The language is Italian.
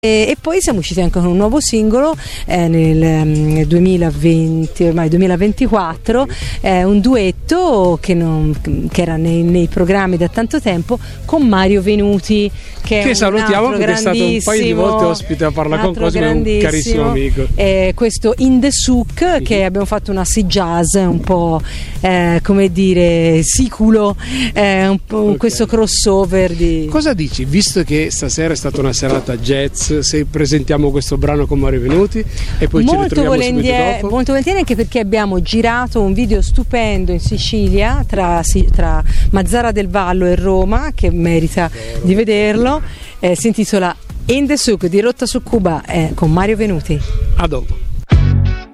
E poi siamo usciti anche con un nuovo singolo nel 2020, ormai 2024, un duetto che era nei programmi da tanto tempo con Mario Venuti, che salutiamo perché è stato un paio di volte ospite a Parla con Cosimo, è un carissimo amico. Questo In The Souk, che abbiamo fatto una sea jazz un po' come dire siculo, questo crossover di... Cosa dici, visto che stasera è stata una serata jazz, se presentiamo questo brano con Mario Venuti e poi ci ritroviamo subito dopo? Molto volentieri, anche perché abbiamo girato un video stupendo in Sicilia tra Mazzara del Vallo e Roma, che merita di vederlo. Si intitola In The Souk di Rotta su Cuba, con Mario Venuti. A dopo.